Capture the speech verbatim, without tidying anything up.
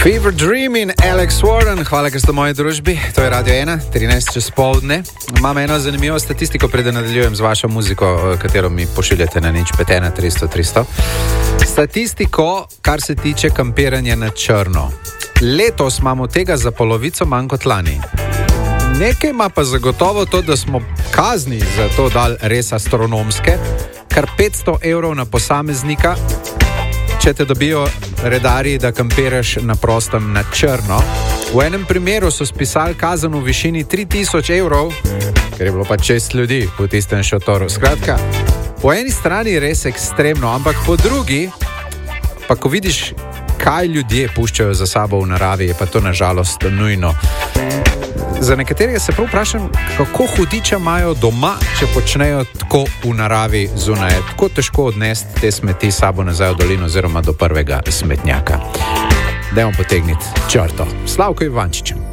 Fever Dream in Alex Warren, hvala, ker ste v moji družbi. To je Radio ena, trinajst čez poldne. Imam eno zanimivo statistiko, preden nadaljujem z vašo muziko, katero mi pošiljate na nič pet ena tristo tristo. Statistiko, kar se tiče kampiranja na črno. Letos imamo tega za polovico manj kot lani. Nekaj ima pa zagotovo to, da smo kazni za to dali res astronomske, kar petsto evrov na posameznika, če te dobijo redarji, da kampiraš na prostem na črno. V enem primeru so spisali kazen v višini tri tisoč evrov, ker je bilo pa šest ljudi v tistem šotoru. Skratka, po eni strani res ekstremno, ampak po drugi, pa ko vidiš, kaj ljudje puščajo za sabo v naravi, je pa to nažalost nujno. Za nekaterega se prav vprašam, kako hudiča imajo doma, če počnejo tako v naravi zunaj. Tako težko odnesti te smeti sabo nazaj v dolino oziroma do prvega smetnjaka. Dajmo potegniti črto. Slavko Ivančič.